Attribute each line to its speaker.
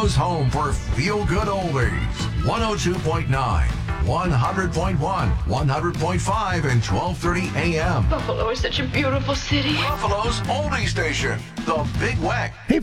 Speaker 1: Buffalo's home for feel-good oldies. 102.9, 100.1, 100.5, and 12:30 a.m.
Speaker 2: Buffalo is such a beautiful city.
Speaker 1: Buffalo's oldie station, the Big Weck.
Speaker 3: Hey,